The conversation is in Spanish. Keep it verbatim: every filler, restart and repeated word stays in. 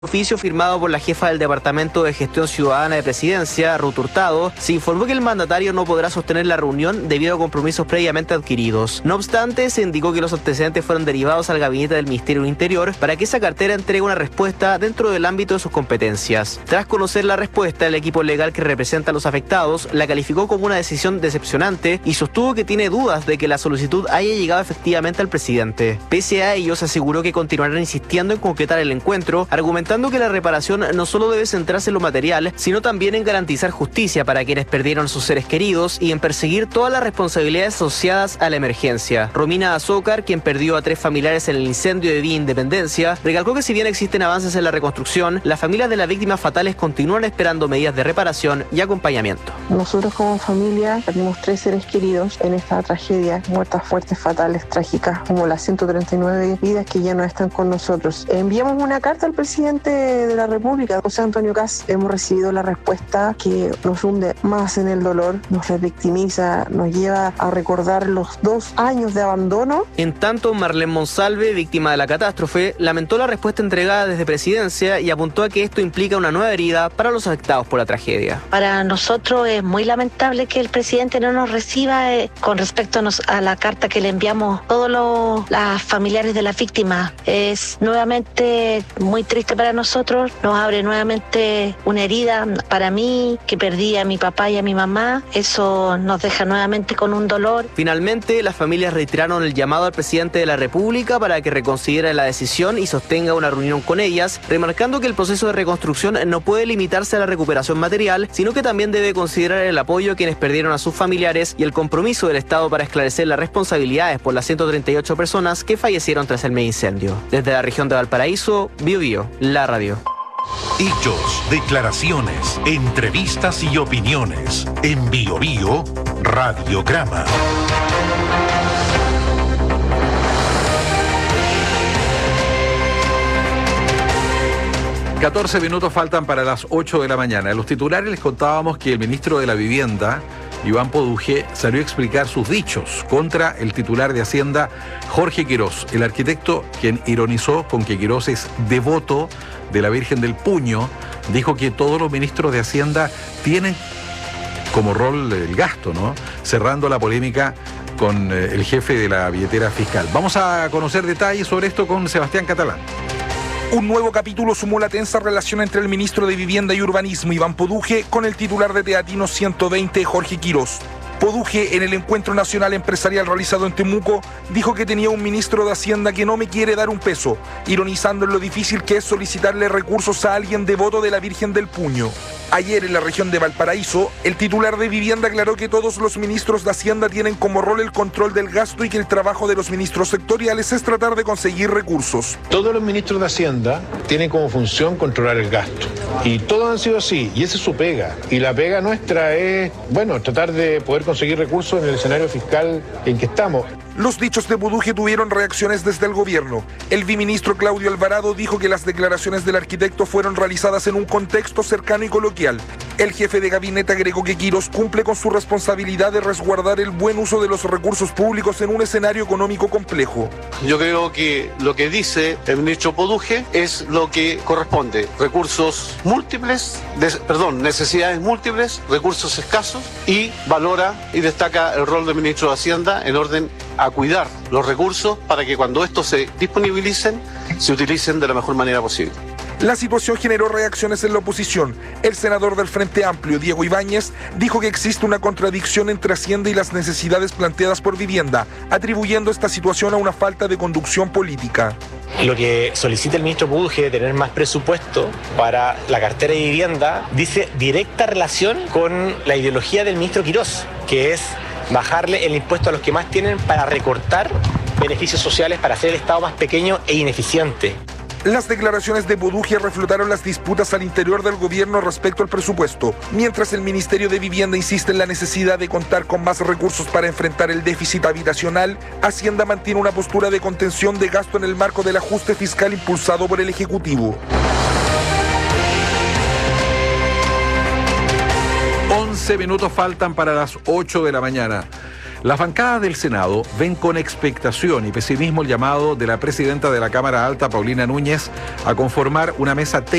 Oficio firmado por la jefa del Departamento de Gestión Ciudadana de Presidencia, Ruth Hurtado, se informó que el mandatario no podrá sostener la reunión debido a compromisos previamente adquiridos. No obstante, se indicó que los antecedentes fueron derivados al gabinete del Ministerio del Interior para que esa cartera entregue una respuesta dentro del ámbito de sus competencias. Tras conocer la respuesta, el equipo legal que representa a los afectados la calificó como una decisión decepcionante y sostuvo que tiene dudas de que la solicitud haya llegado efectivamente al presidente. Pese a ello, se aseguró que continuarán insistiendo en concretar el encuentro, argumentando que la reparación no solo debe centrarse en lo material, sino también en garantizar justicia para quienes perdieron a sus seres queridos y en perseguir todas las responsabilidades asociadas a la emergencia. Romina Azócar, quien perdió a tres familiares en el incendio de Villa Independencia, recalcó que si bien existen avances en la reconstrucción, las familias de las víctimas fatales continúan esperando medidas de reparación y acompañamiento. Nosotros como familia perdimos tres seres queridos en esta tragedia, muertes fuertes, fatales, trágicas, como las ciento treinta y nueve vidas que ya no están con nosotros. Enviamos una carta al presidente de la República, José Antonio Kast. Hemos recibido la respuesta que nos hunde más en el dolor, nos revictimiza, nos lleva a recordar los dos años de abandono. En tanto, Marlene Monsalve, víctima de la catástrofe, lamentó la respuesta entregada desde Presidencia y apuntó a que esto implica una nueva herida para los afectados por la tragedia. Para nosotros es muy lamentable que el presidente no nos reciba eh, con respecto a, nos, a la carta que le enviamos todos los las familiares de las víctimas. Es nuevamente muy triste para nosotros, nos abre nuevamente una herida. Para mí, que perdí a mi papá y a mi mamá, eso nos deja nuevamente con un dolor. Finalmente, las familias reiteraron el llamado al presidente de la República para que reconsidere la decisión y sostenga una reunión con ellas, remarcando que el proceso de reconstrucción no puede limitarse a la recuperación material, sino que también debe considerar el apoyo a quienes perdieron a sus familiares y el compromiso del Estado para esclarecer las responsabilidades por las ciento treinta y ocho personas que fallecieron tras el mega incendio. Desde la región de Valparaíso, Bio Bio, la radio. Hechos, declaraciones, entrevistas y opiniones. En Bio Bio, Radiograma. catorce minutos faltan para las ocho de la mañana. En los titulares les contábamos que el ministro de la Vivienda, Iván Poduje, salió a explicar sus dichos contra el titular de Hacienda, Jorge Quirós, el arquitecto, quien ironizó con que Quirós es devoto de la Virgen del Puño. Dijo que todos los ministros de Hacienda tienen como rol el gasto, ¿no? Cerrando la polémica con el jefe de la billetera fiscal. Vamos a conocer detalles sobre esto con Sebastián Catalán. Un nuevo capítulo sumó la tensa relación entre el ministro de Vivienda y Urbanismo, Iván Poduje, con el titular de Teatino ciento veinte, Jorge Quirós. Poduje, en el encuentro nacional empresarial realizado en Temuco, dijo que tenía un ministro de Hacienda que no me quiere dar un peso, ironizando en lo difícil que es solicitarle recursos a alguien devoto de la Virgen del Puño. Ayer, en la región de Valparaíso, el titular de Vivienda aclaró que todos los ministros de Hacienda tienen como rol el control del gasto y que el trabajo de los ministros sectoriales es tratar de conseguir recursos. Todos los ministros de Hacienda tienen como función controlar el gasto. Y todos han sido así, y esa es su pega. Y la pega nuestra es, bueno, tratar de poder conseguir recursos en el escenario fiscal en que estamos. Los dichos de Poduje tuvieron reacciones desde el gobierno. El viceministro Claudio Alvarado dijo que las declaraciones del arquitecto fueron realizadas en un contexto cercano y coloquial. El jefe de gabinete agregó que Quirós cumple con su responsabilidad de resguardar el buen uso de los recursos públicos en un escenario económico complejo. Yo creo que lo que dice el ministro Poduje es lo que corresponde. Recursos múltiples, de, perdón, necesidades múltiples, recursos escasos, y valora y destaca el rol del ministro de Hacienda en orden a cuidar los recursos para que cuando estos se disponibilicen, se utilicen de la mejor manera posible. La situación generó reacciones en la oposición. El senador del Frente Amplio, Diego Ibáñez, dijo que existe una contradicción entre Hacienda y las necesidades planteadas por Vivienda, atribuyendo esta situación a una falta de conducción política. Lo que solicita el ministro Poduje de tener más presupuesto para la cartera de vivienda dice directa relación con la ideología del ministro Quirós, que es bajarle el impuesto a los que más tienen para recortar beneficios sociales, para hacer el Estado más pequeño e ineficiente. Las declaraciones de Poduje reflotaron las disputas al interior del gobierno respecto al presupuesto, mientras el Ministerio de Vivienda insiste en la necesidad de contar con más recursos para enfrentar el déficit habitacional. Hacienda mantiene una postura de contención de gasto en el marco del ajuste fiscal impulsado por el Ejecutivo. once minutos faltan para las ocho de la mañana. Las bancadas del Senado ven con expectación y pesimismo el llamado de la presidenta de la Cámara Alta, Paulina Núñez, a conformar una mesa técnica